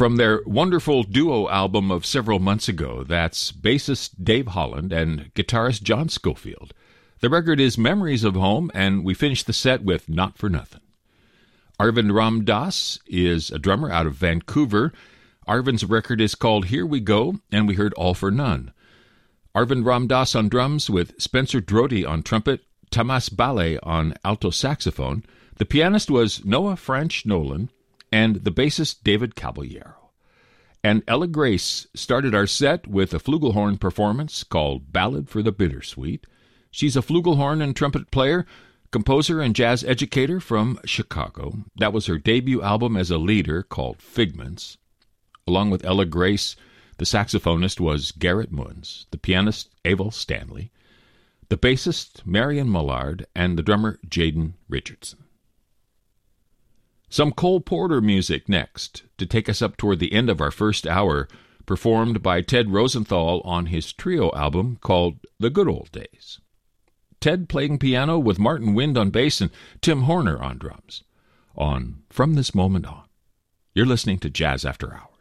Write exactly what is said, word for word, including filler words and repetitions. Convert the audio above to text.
From their wonderful duo album of several months ago, that's bassist Dave Holland and guitarist John Schofield. The record is Memories of Home, and we finished the set with Not for Nothing. Arvind Ramdas is a drummer out of Vancouver. Arvind's record is called Here We Go, and we heard All for None. Arvind Ramdas on drums with Spencer Droty on trumpet, Tamas Ballet on alto saxophone. The pianist was Noah French Nolan, and the bassist David Caballero. And Ella Grace started our set with a flugelhorn performance called Ballad for the Bittersweet. She's a flugelhorn and trumpet player, composer and jazz educator from Chicago. That was her debut album as a leader called Figments. Along with Ella Grace, the saxophonist was Garrett Munz, the pianist Avel Stanley, the bassist Marion Millard, and the drummer Jaden Richardson. Some Cole Porter music next, to take us up toward the end of our first hour, performed by Ted Rosenthal on his trio album called The Good Old Days. Ted playing piano with Martin Wind on bass and Tim Horner on drums, on From This Moment On. You're listening to Jazz After Hours.